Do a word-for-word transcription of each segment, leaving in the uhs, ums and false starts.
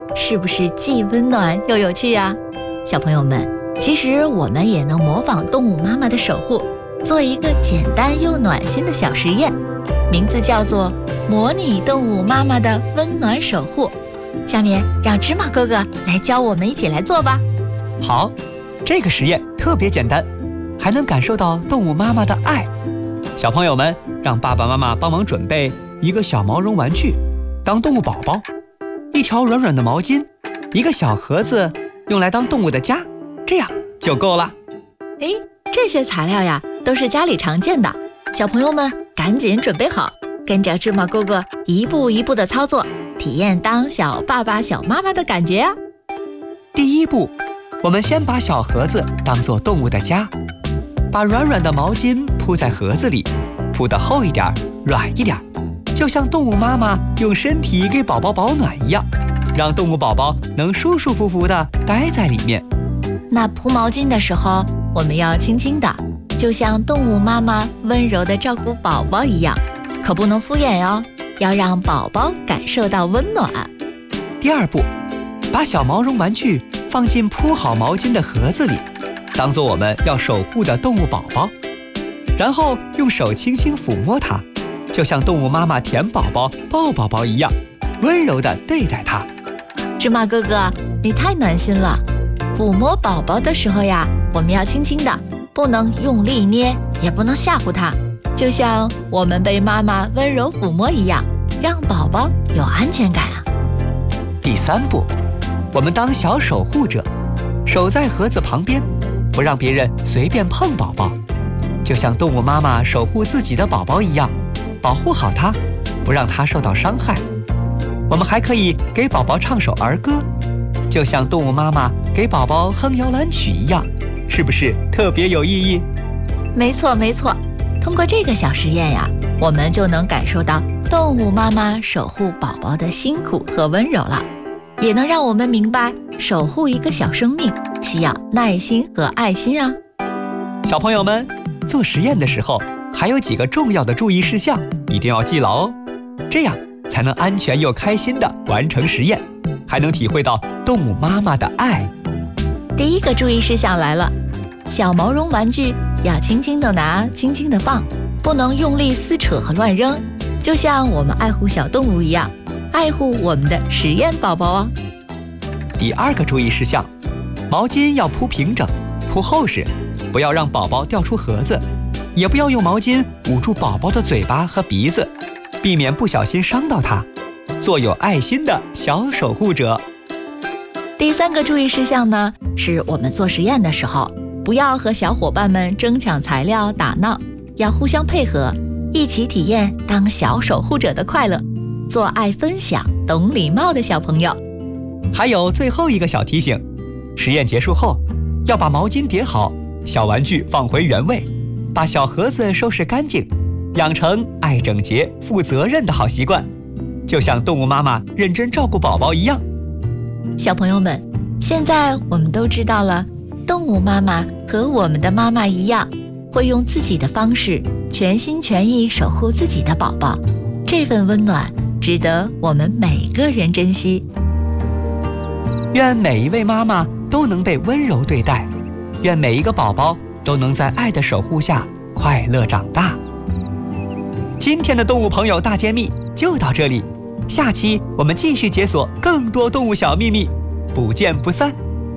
是不是既温暖又有趣呀？小朋友们，其实我们也能模仿动物妈妈的守护，做一个简单又暖心的小实验，名字叫做模拟动物妈妈的温暖守护。下面让芝麻哥哥来教我们一起来做吧。 好，这个实验特别简单，还能感受到动物妈妈的爱。小朋友们，让爸爸妈妈帮忙准备一个小毛绒玩具当动物宝宝，一条软软的毛巾，一个小盒子用来当动物的家，这样就够了。 诶，这些材料呀都是家里常见的，小朋友们赶紧准备好，跟着芝麻哥哥一步一步的操作，体验当小爸爸小妈妈的感觉啊。 第一步，我们先把小盒子当作动物的家，把软软的毛巾铺在盒子里，铺得厚一点，软一点，就像动物妈妈用身体给宝宝保暖一样，让动物宝宝能舒舒服服地待在里面。 那铺毛巾的时候，我们要轻轻的，就像动物妈妈温柔地照顾宝宝一样，可不能敷衍哦，要让宝宝感受到温暖。 第二步，把小毛绒玩具放进铺好毛巾的盒子里，当作我们要守护的动物宝宝，然后用手轻轻抚摸它，就像动物妈妈舔宝宝抱宝宝一样，温柔地对待它。 芝麻哥哥，你太暖心了。抚摸宝宝的时候呀，我们要轻轻的，不能用力捏，也不能吓唬他，就像我们被妈妈温柔抚摸一样，让宝宝有安全感啊。 第三步，我们当小守护者，守在盒子旁边，不让别人随便碰宝宝，就像动物妈妈守护自己的宝宝一样，保护好它，不让它受到伤害。我们还可以给宝宝唱首儿歌，就像动物妈妈给宝宝哼摇篮曲一样，是不是特别有意义？ 没错没错，通过这个小实验呀，我们就能感受到动物妈妈守护宝宝的辛苦和温柔了，也能让我们明白守护一个小生命需要耐心和爱心啊。 小朋友们，做实验的时候还有几个重要的注意事项，一定要记牢哦，这样才能安全又开心地完成实验，还能体会到动物妈妈的爱。 第一个注意事项来了，小毛绒玩具要轻轻地拿，轻轻地放，不能用力撕扯和乱扔，就像我们爱护小动物一样，爱护我们的实验宝宝哦。 第二个注意事项，毛巾要铺平整，铺厚实，不要让宝宝掉出盒子，也不要用毛巾捂住宝宝的嘴巴和鼻子，避免不小心伤到他，做有爱心的小守护者。 第三个注意事项呢，是我们做实验的时候，不要和小伙伴们争抢材料打闹，要互相配合，一起体验当小守护者的快乐，做爱分享、懂礼貌的小朋友。 还有最后一个小提醒，实验结束后要把毛巾叠好，小玩具放回原位，把小盒子收拾干净，养成爱整洁、负责任的好习惯，就像动物妈妈认真照顾宝宝一样。 小朋友们，现在我们都知道了，动物妈妈和我们的妈妈一样，会用自己的方式全心全意守护自己的宝宝，这份温暖值得我们每个人珍惜。 愿每一位妈妈都能被温柔对待，愿每一个宝宝都能在爱的守护下快乐长大。今天的动物朋友大揭秘就到这里，下期我们继续解锁更多动物小秘密，不见不散。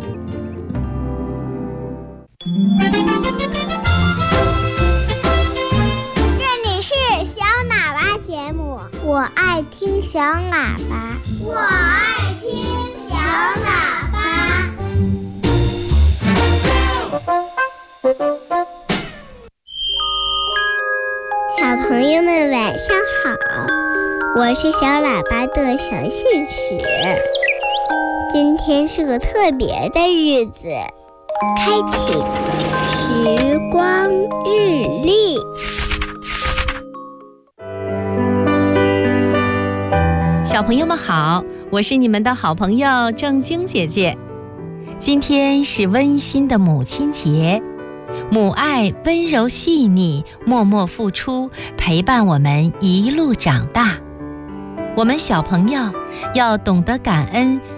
这里是小喇叭节目，我爱听小喇叭，我爱听小喇叭。小朋友们晚上好，我是小喇叭的小信使。今天是个特别的日子，开启时光日历。 小朋友们好，我是你们的好朋友正晶姐姐。今天是温馨的母亲节，母爱温柔细腻，默默付出，陪伴我们一路长大。我们小朋友要懂得感恩